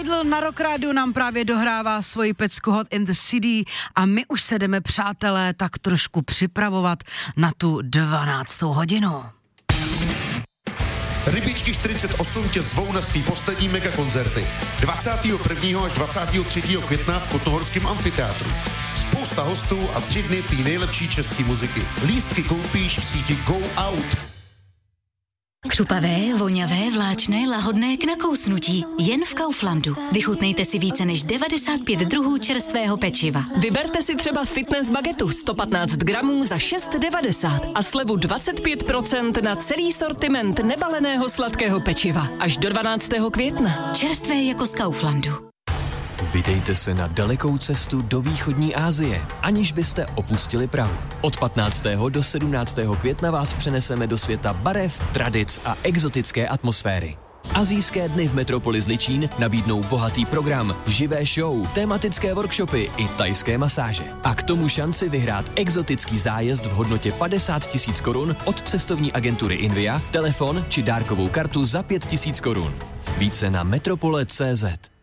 Idol na Rock Rádiu nám právě dohrává svoji pecku Hot in the City a my už se jdeme, přátelé, tak trošku připravovat na tu 12. hodinu. Rybičky 48 tě zvou na svý poslední megakoncerty 21. až 23. května v Kotnohorském amfiteátru. Spousta hostů a 3 dny té nejlepší české muziky. Lístky koupíš v síti Go Out. Křupavé, voňavé, vláčné, lahodné k nakousnutí. Jen v Kauflandu. Vychutnejte si více než 95 druhů čerstvého pečiva. Vyberte si třeba fitness bagetu 115 gramů za 6,90 a slevu 25% na celý sortiment nebaleného sladkého pečiva. Až do 12. května. Čerstvé jako z Kauflandu. Vydejte se na dalekou cestu do východní Asie, aniž byste opustili Prahu. Od 15. do 17. května vás přeneseme do světa barev, tradic a exotické atmosféry. Asijské dny v Metropoli Zličín nabídnou bohatý program, živé show, tematické workshopy i thajské masáže. A k tomu šanci vyhrát exotický zájezd v hodnotě 50 000 korun od cestovní agentury Invia, telefon či dárkovou kartu za 5 000 korun. Více na metropole.cz.